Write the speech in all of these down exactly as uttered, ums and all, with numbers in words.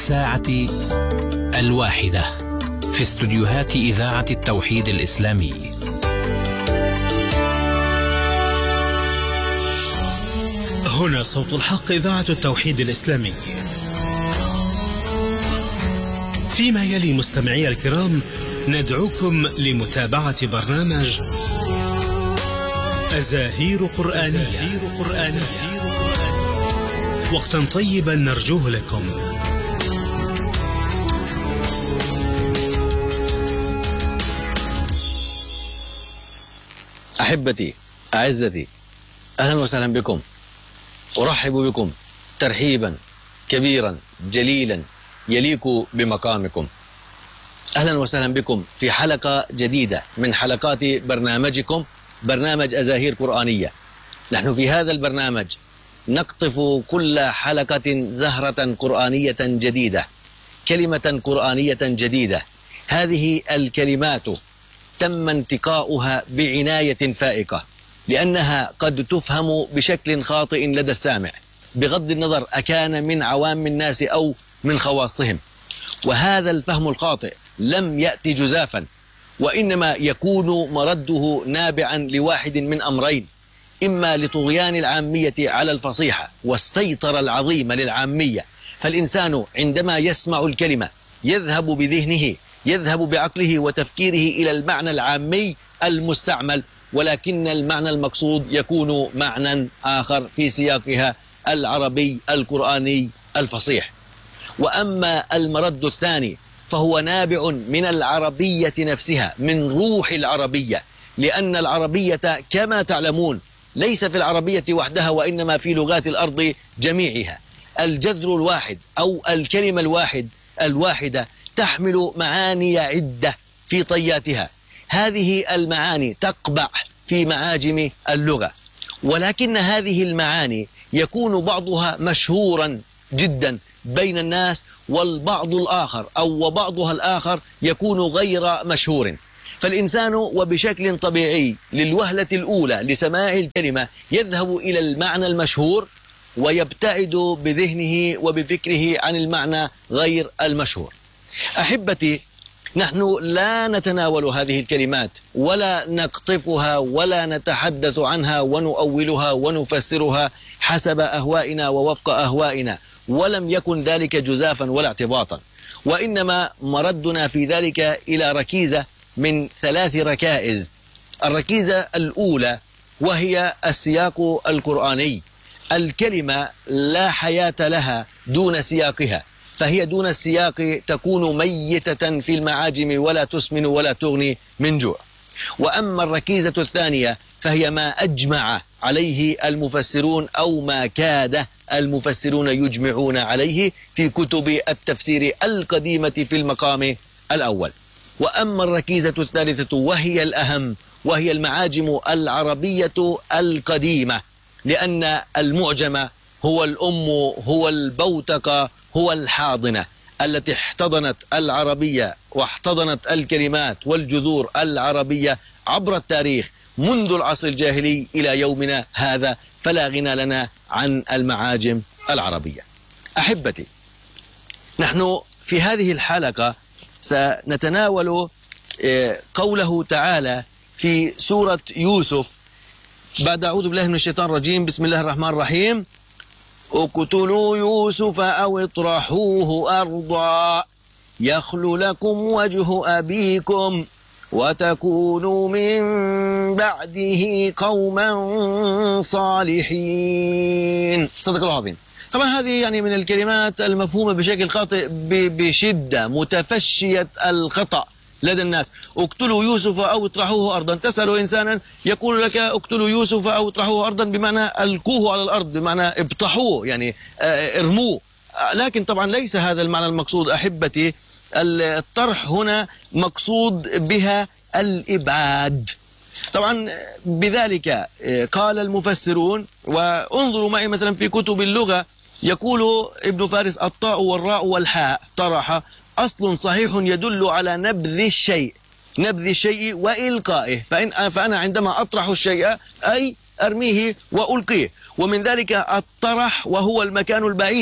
الساعة الواحدة في استوديوهات إذاعة التوحيد الإسلامي. هنا صوت الحق إذاعة التوحيد الإسلامي. فيما يلي مستمعي الكرام ندعوكم لمتابعة برنامج أزاهير قرآنية. وقتا طيبا نرجوه لكم. أحبتي أعزتي، أهلا وسهلا بكم. أرحب بكم ترحيبا كبيرا جليلا يليق بمقامكم. أهلا وسهلا بكم في حلقة جديدة من حلقات برنامجكم برنامج أزاهير قرآنية. نحن في هذا البرنامج نقطف كل حلقة زهرة قرآنية جديدة، كلمة قرآنية جديدة. هذه الكلمات تم انتقاؤها بعناية فائقة، لأنها قد تفهم بشكل خاطئ لدى السامع بغض النظر أكان من عوام الناس أو من خواصهم. وهذا الفهم الخاطئ لم يأتي جزافا، وإنما يكون مرده نابعا لواحد من أمرين: إما لطغيان العامية على الفصيحة والسيطرة العظيمة للعامية، فالإنسان عندما يسمع الكلمة يذهب بذهنه يذهب بعقله وتفكيره إلى المعنى العامي المستعمل، ولكن المعنى المقصود يكون معنى آخر في سياقها العربي القرآني الفصيح. وأما المرد الثاني فهو نابع من العربية نفسها، من روح العربية، لأن العربية كما تعلمون ليس في العربية وحدها، وإنما في لغات الأرض جميعها. الجذر الواحد أو الكلمة الواحد الواحدة تحمل معاني عدة في طياتها. هذه المعاني تقبع في معاجم اللغة، ولكن هذه المعاني يكون بعضها مشهورا جدا بين الناس، والبعض الآخر أو وبعضها الآخر يكون غير مشهور. فالإنسان وبشكل طبيعي للوهلة الأولى لسماع الكلمة يذهب إلى المعنى المشهور ويبتعد بذهنه وبفكره عن المعنى غير المشهور. أحبتي، نحن لا نتناول هذه الكلمات ولا نقطفها ولا نتحدث عنها ونؤولها ونفسرها حسب أهوائنا ووفق أهوائنا، ولم يكن ذلك جزافا ولا اعتباطا، وإنما مردنا في ذلك إلى ركيزة من ثلاث ركائز. الركيزة الأولى وهي السياق القرآني. الكلمة لا حياة لها دون سياقها، فهي دون السياق تكون ميتة في المعاجم ولا تسمن ولا تغني من جوع. وأما الركيزة الثانية فهي ما أجمع عليه المفسرون أو ما كاد المفسرون يجمعون عليه في كتب التفسير القديمة في المقام الأول. وأما الركيزة الثالثة وهي الأهم وهي المعاجم العربية القديمة، لأن المعجم هو الأم، هو البوتقة، هو الحاضنة التي احتضنت العربية واحتضنت الكلمات والجذور العربية عبر التاريخ منذ العصر الجاهلي إلى يومنا هذا، فلا غنى لنا عن المعاجم العربية. أحبتي، نحن في هذه الحلقة سنتناول قوله تعالى في سورة يوسف بعد أعوذ بالله من الشيطان الرجيم. بسم الله الرحمن الرحيم: اقتلوا يوسف أو اطرحوه أرضا يخل لكم وجه أبيكم وتكونوا من بعده قوما صالحين. صدق الله العظيم. طبعا هذه يعني من الكلمات المفهومة بشكل خاطئ بشدة، متفشية الخطأ لدى الناس. اقتلوا يوسف أو اطرحوه أرضا، تسأل إنسانا يقول لك اقتلوا يوسف أو اطرحوه أرضا بمعنى ألقوه على الأرض، بمعنى ابطحوه، يعني ارموه. لكن طبعا ليس هذا المعنى المقصود أحبتي. الطرح هنا مقصود بها الإبعاد. طبعا بذلك قال المفسرون، وانظروا معي مثلا في كتب اللغة يقول ابن فارس: الطاء والراء والحاء طرح أصل صحيح يدل على نبذ الشيء نبذ الشيء وإلقائه، فإن فأنا عندما أطرح الشيء أي أرميه وألقيه. ومن ذلك الطرح وهو المكان البعيد،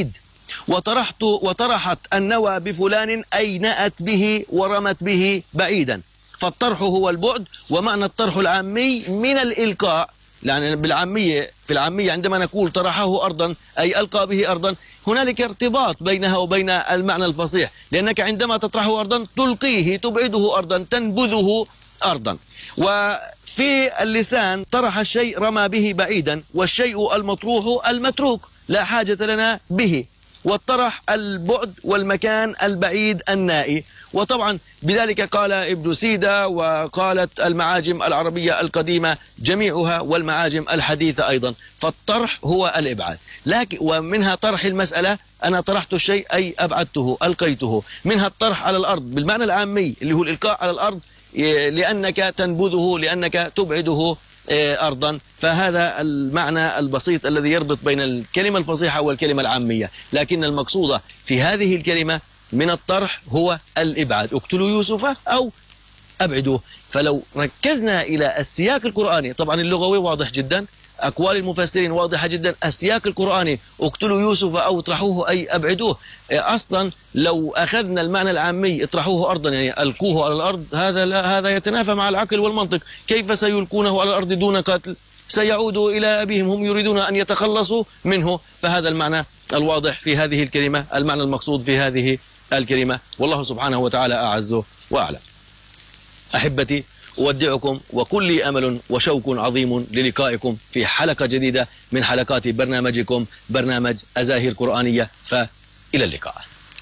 وطرحت وطرحت النوى بفلان أي نأت به ورمت به بعيدا، فالطرح هو البعد. ومعنى الطرح العامي من الإلقاء، يعني بالعامية في العامية عندما نقول طرحه أرضا أي ألقى به أرضا، هنالك ارتباط بينها وبين المعنى الفصيح، لأنك عندما تطرحه أرضا تلقيه، تبعده أرضا، تنبذه أرضا. وفي اللسان طرح الشيء رمى به بعيدا، والشيء المطروح المتروك لا حاجة لنا به، والطرح البعد والمكان البعيد النائي. وطبعا بذلك قال ابن سيدة وقالت المعاجم العربية القديمة جميعها والمعاجم الحديثة أيضا، فالطرح هو الإبعاد. لكن ومنها طرح المسألة، أنا طرحت الشيء أي أبعدته ألقيته. منها الطرح على الأرض بالمعنى العامي اللي هو الإلقاء على الأرض، لأنك تنبذه، لأنك تبعده أرضا. فهذا المعنى البسيط الذي يربط بين الكلمة الفصيحة والكلمة العامية. لكن المقصود في هذه الكلمة من الطرح هو الإبعاد، اقتلوا يوسف أو أبعدوه. فلو ركزنا إلى السياق القرآني، طبعا اللغوي واضح جدا، أقوال المفسرين واضحة جدا، السياق القرآني اقتلوا يوسف أو اطرحوه أي أبعدوه. أصلا لو أخذنا المعنى العامي اطرحوه أرضا يعني ألقوه على الأرض، هذا لا هذا يتنافى مع العقل والمنطق. كيف سيلقونه على الأرض دون قتل؟ سيعودوا إلى أبيهم، هم يريدون أن يتخلصوا منه. فهذا المعنى الواضح في هذه الكلمة، المعنى المقصود في هذه الكلمة، والله سبحانه وتعالى أعز وأعلم. أحبتي، أودعكم وكل أمل وشوق عظيم للقائكم في حلقة جديدة من حلقات برنامجكم برنامج أزاهير قرآنية، فإلى اللقاء.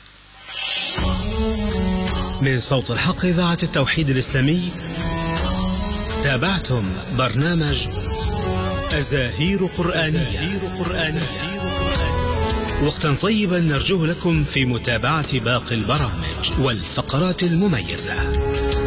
من صوت الحق إذاعة التوحيد الإسلامي، تابعتم برنامج أزاهير قرآنية. وقتا طيبا نرجوه لكم في متابعة باقي البرامج والفقرات المميزة.